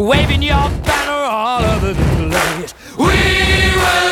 waving your banner all over the place. We will